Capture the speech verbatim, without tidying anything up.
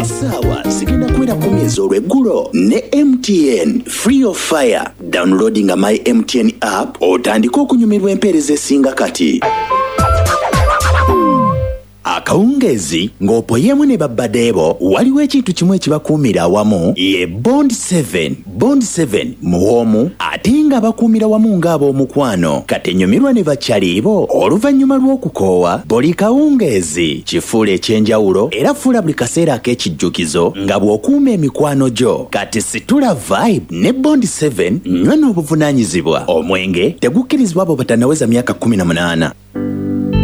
Sawa, sigenda kwera kumi ez'olweggulo ne M T N Free of Fire. Downloading my M T N app otandika okunyumirwa empeereza esinga kati. Akawungezi ng'opoyemu ne babbadeebo waliwo ekintu kimu ekibakuumira awamu ye Bond seven. Bond seven muwoomu ate nga bakuumira wamu ng'ab'omukwano. Katenyumirwa ne bakyaliibo oluvannyuma lw'okukoowa buli kawungeezi kifuula ekyenjawulo era fuula buli kaseera ak'ekijjukizo nga bw'okuuma emikwano gyo. Kati situla vibe ne Bond seven nnywa n'obuvunaanyizibwa. Omwenge tegukkirizibwa abo batanaweza myaka kumi na munaana.